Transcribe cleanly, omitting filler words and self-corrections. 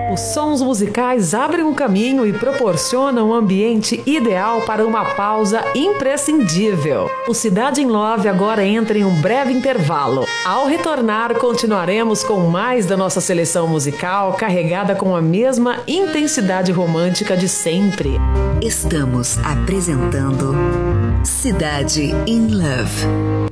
Os sons musicais abrem um caminho e proporcionam um ambiente ideal para uma pausa imprescindível. O Cidade em Love agora entra em um breve intervalo. Ao retornar, continuaremos com mais da nossa seleção musical, carregada com a mesma intensidade romântica de sempre. Estamos apresentando Cidade in Love.